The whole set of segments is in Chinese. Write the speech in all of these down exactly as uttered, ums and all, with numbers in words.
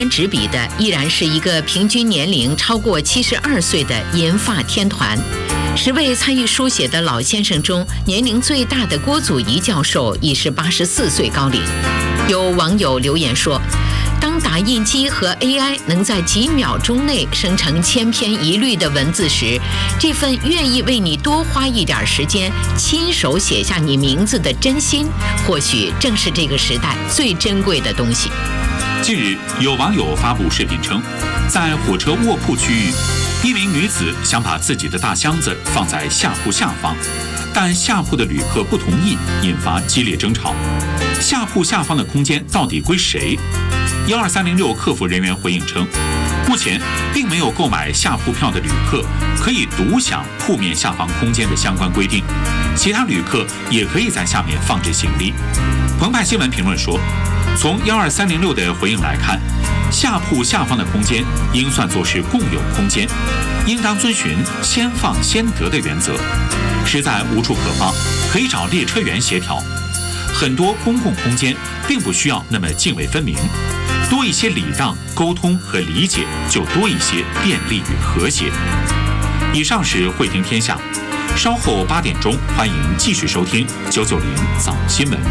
执笔的依然是一个平均年龄超过七十二岁的银发天团。十位参与书写的老先生中，年龄最大的郭祖仪教授已是八十四岁高龄。有网友留言说，当打印机和 A I 能在几秒钟内生成千篇一律的文字时，这份愿意为你多花一点时间亲手写下你名字的真心，或许正是这个时代最珍贵的东西。 近日，有网友发布视频称，在火车卧铺区域，一名女子想把自己的大箱子放在下铺下方，但下铺的旅客不同意，引发激烈争吵。下铺下方的空间到底归谁？一二三零六客服人员回应称，目前并没有购买下铺票的旅客可以独享铺面下方空间的相关规定，其他旅客也可以在下面放置行李。澎湃新闻评论说，从一二三零六的回应来看，下铺下方的空间应算作是共有空间，应当遵循先放先得的原则。实在无处可放，可以找列车员协调。很多公共空间并不需要那么泾渭分明，多一些礼让、沟通和理解，就多一些便利与和谐。以上是慧听天下，稍后八点钟，欢迎继续收听九九零早新闻。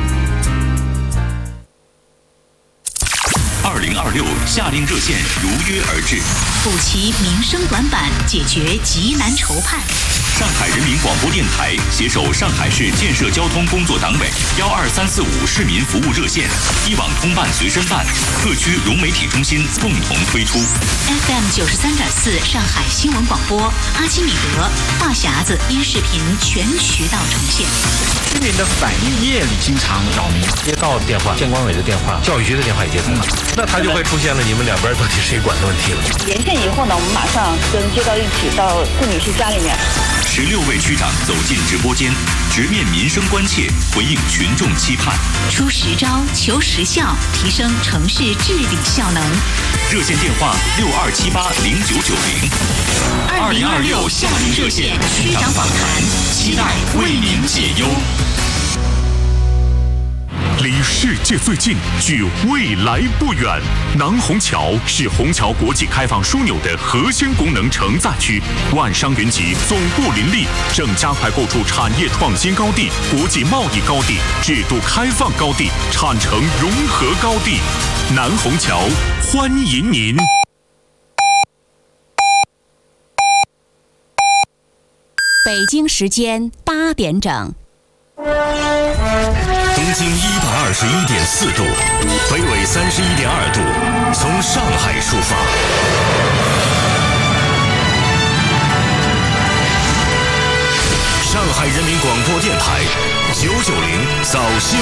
二零二六夏令热线如约而至， 补齐民生短板，解决急难愁盼。 上海人民广播电台携手上海市建设交通工作党委幺二三四五市民服务热线、一网通办随身办、各区融媒体中心共同推出。 F M 九十三点四上海新闻广播，阿基米德、话匣子音视频全渠道呈现。 居民的反映夜里经常扰民， 接到电话，监管委的电话，教育局的电话也接通了，那他就会出现了你们两边到底谁管的问题了。 连线以后呢，我们马上跟街道一起到顾女士家里面。 十六位区长走进直播间，直面民生关切，回应群众期盼， 出实招，求实效，提升城市治理效能。 热线电话六二七八零九九零。 二零二六夏令热线区长访谈，期待为您解忧。 离世界最近，距未来不远。南虹桥是虹桥国际开放枢纽的核心功能承载区，万商云集，总部林立，正加快构筑产业创新高地、国际贸易高地、制度开放高地、产城融合高地。南虹桥欢迎您。 北京时间八点整。 东经一百二十一点四度，北纬三十一点二度，从上海出发。上海人民广播电台九九零早新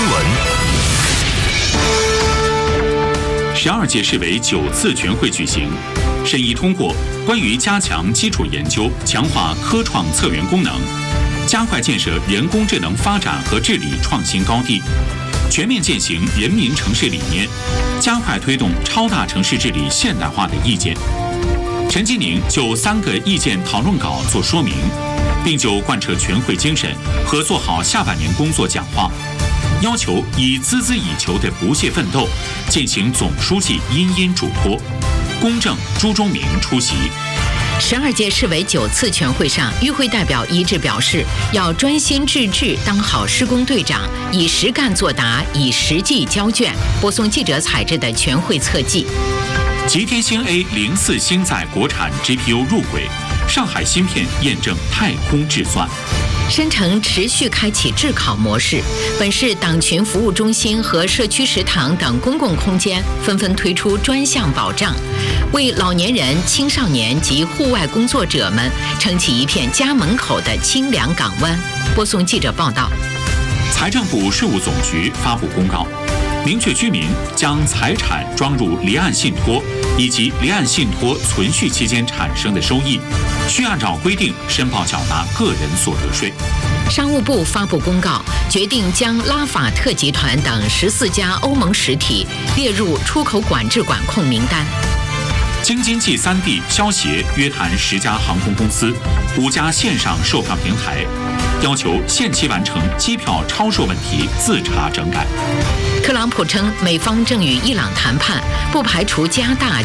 闻。 十二届市委九次全会举行，审议通过关于加强基础研究、强化科创策源功能，加快建设人工智能发展和治理创新高地，全面践行人民城市理念，加快推动超大城市治理现代化的意见。陈吉宁就三个意见讨论稿作说明，并就贯彻全会精神和做好下半年工作讲话，要求以孜孜以求的不懈奋斗践行总书记殷殷嘱托。公正朱忠明出席。 十二届市委九次全会上，与会代表一致表示，要专心致志当好施工队长，以实干作答，以实际交卷。播送记者采制的全会侧记。 极天星 A 零四星载国产 G P U 入轨，上海芯片验证太空制算。 深成持续开启智考模式，本市党群服务中心和社区食堂等公共空间纷纷推出专项保障，为老年人、青少年及户外工作者们撑起一片家门口的清凉港湾。播送记者报道。 财政部税务总局发布公告，明确居民将财产装入离岸信托以及离岸信托存续期间产生的收益，需按照规定申报缴纳个人所得税。 商务部发布公告，决定将拉法特集团等十四家欧盟实体列入出口管制管控名单。 京津冀三地消协约谈十家航空公司、五家线上售票平台，要求限期完成机票超售问题自查整改。 特朗普称，美方正与伊朗谈判，不排除加大